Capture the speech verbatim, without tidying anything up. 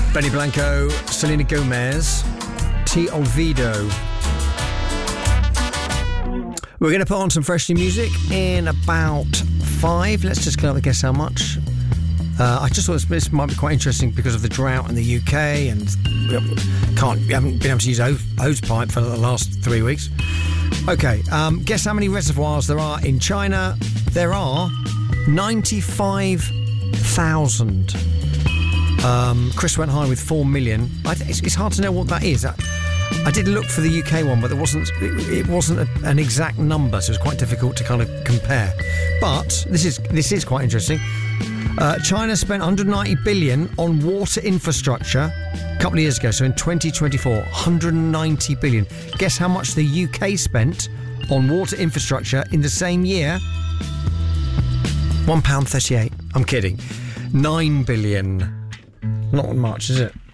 Benny Blanco, Selena Gomez, T. Olvido. We're going to put on some fresh new music in about five. Let's just go and guess how much. Uh, I just thought this might be quite interesting because of the drought in the U K, and we can't we haven't been able to use a hose pipe for the last three weeks. Okay, um, guess how many reservoirs there are in China? There are ninety-five thousand. Um, Chris went high with four million. I th- it's, it's hard to know what that is. I, I did look for the U K one, but there wasn't. It, it wasn't a, an exact number, so it's quite difficult to kind of compare. But this is this is quite interesting. Uh, China spent one hundred ninety billion on water infrastructure a couple of years ago. So in twenty twenty-four, one hundred ninety billion. Guess how much the U K spent on water infrastructure in the same year? one pound thirty-eight. I'm kidding. nine billion. Not much, is it?